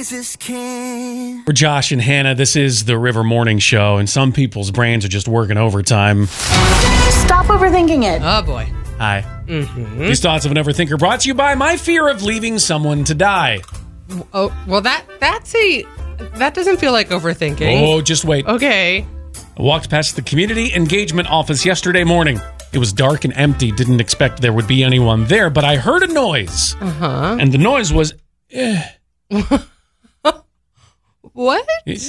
Jesus can. For Josh and Hannah, this is the River Morning Show, and some people's brains are just working overtime. Stop overthinking it. Oh, boy. Hi. These thoughts of an overthinker brought to you by my fear of leaving someone to die. Oh, well, that doesn't feel like overthinking. Oh, just wait. Okay. I walked past the community engagement office yesterday morning. It was dark and empty. Didn't expect there would be anyone there, but I heard a noise. Uh-huh. And the noise was... What?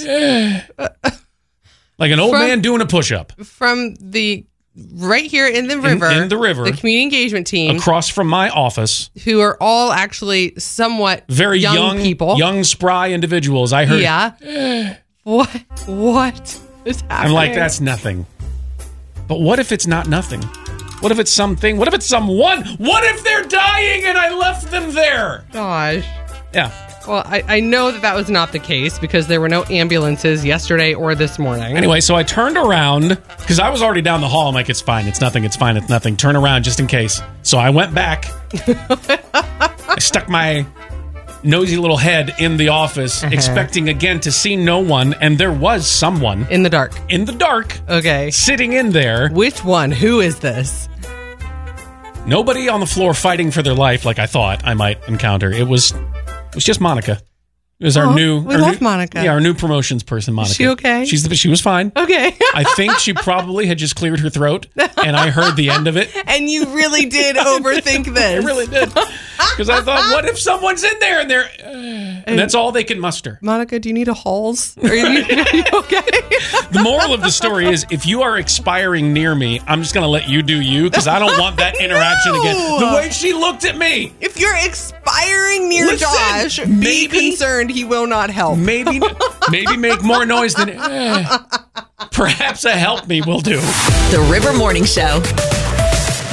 Like an old man doing a push-up. From the... Right here in the river. In the river. The community engagement team. Across from my office. Who are all actually somewhat very young people. Young, spry individuals. I heard... Yeah. What is happening? I'm like, that's nothing. But what if it's not nothing? What if it's something? What if it's someone? What if they're dying and I left them there? Gosh. Yeah. Well, I know that was not the case because there were no ambulances yesterday or this morning. Anyway, so I turned around because I was already down the hall. I'm like, it's fine. It's nothing. It's fine. It's nothing. Turn around just in case. So I went back. I stuck my nosy little head in the office, expecting again to see no one. And there was someone. In the dark. In the dark. Okay. Sitting in there. Which one? Who is this? Nobody on the floor fighting for their life like I thought I might encounter. It was just Monica. It was our new... We love Monica. Yeah, our new promotions person, Monica. Is she okay? She was fine. Okay. I think she probably had just cleared her throat, and I heard the end of it. And you really did overthink this. I really did. Because I thought, what if someone's in there and they're... and that's all they can muster. Monica, do you need a Halls? Are you okay? The moral of the story is, if you are expiring near me, I'm just going to let you do you, because I don't want that interaction again. The way she looked at me. If you're expiring near Josh, be concerned he will not help. Maybe make more noise than... Perhaps a help me will do. The River Morning Show.